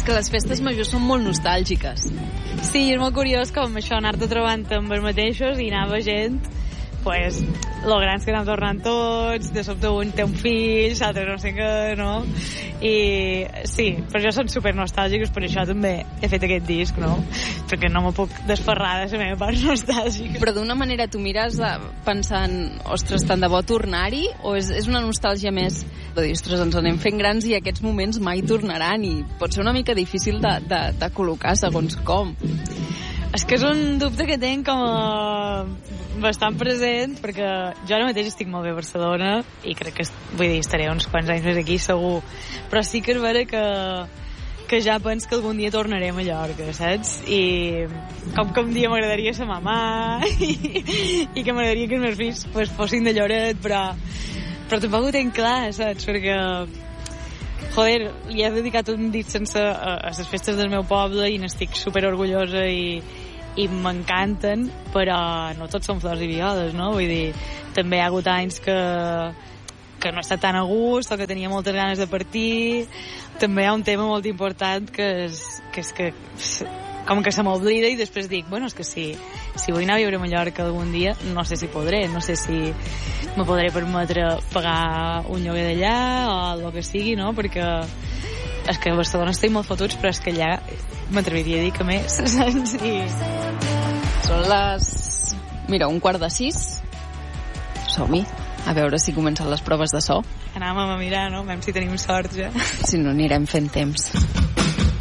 És que les festes majors són molt nostàlgiques. Sí, és molt curiós com això, anar-te trobant amb els mateixos i anava gent, pues, lo grans que anem tornant tots, de sobte un té un fill, l'altre no sé què, no? I sí, per això són super nostàlgics, per això també he fet aquest disc, no? Perquè no me puc desferrar de la meva part nostàlgica. Però d'una manera tu mires pensant, ostres, tant de bo tornar-hi, o és una nostàlgia més de dir, ostres, ens anem fent grans i aquests moments mai tornaran, i pot ser una mica difícil de col·locar segons com. És que és un dubte que tinc com bastant present, perquè jo ara mateix estic molt bé a Barcelona i crec que, vull dir, estaré uns quants anys més aquí segur, però sí que és vera que ja penso que algun dia tornaré a Mallorca, saps? I com que un dia m'agradaria ser mamà i que m'agradaria que els meus fills pues, fossin de Lloret, però tampoc ho tinc clar, saps? Perquè joder, li he dedicat un dit sense a les festes del meu poble i n'estic super orgullosa i m'encanten, però no tots són flors i violes, no? Vull dir, també hi ha hagut anys que no he estat tan a gust o que tenia moltes ganes de partir. També hi ha un tema molt important que és que com que se m'oblida i després dic, bueno, és que si vull anar a viure a Mallorca algun dia, no sé si podré, no sé si me podré permetre pagar un lloguer d'allà o el que sigui, no? Perquè és que a Barcelona estic molt fotuts, però és que allà m'atreviria a dir que més, saps? I... Són les... Mira, 5:15. Som-hi. A veure si comencen les proves de so. Anàvem a mirar, no? Veiem si tenim sort ja. Si no, anirem fent temps.